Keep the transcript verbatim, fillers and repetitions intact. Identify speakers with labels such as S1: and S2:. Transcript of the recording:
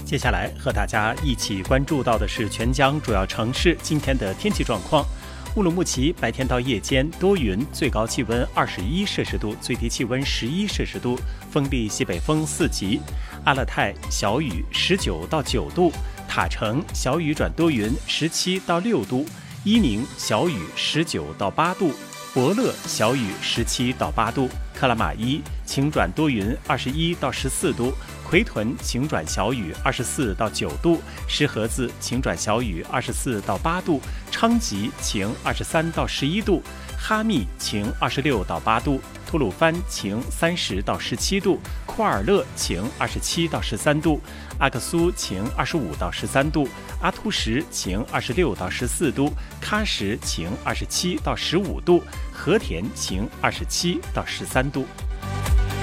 S1: 接下来和大家一起关注到的是全江主要城市今天的天气状况。乌鲁木齐白天到夜间多云，最高气温二十一摄氏度，最低气温十一摄氏度，风力西北风四级。阿勒泰小雨十九到九度，塔城小雨转多云十七到六度，伊宁小雨十九到八度，博乐小雨十七到八度，克拉玛依晴转多云二十一到十四度，奎屯晴转小雨二十四到九度，石河子晴转小雨二十四到八度，昌吉晴二十三到十一度，哈密晴二十六到八度，吐鲁番晴三十到十七度，库尔勒晴二十七到十三度，阿克苏晴二十五到十三度，阿突什晴二十六到十四度，喀什晴二十七到十五度，和田晴二十七到十三度。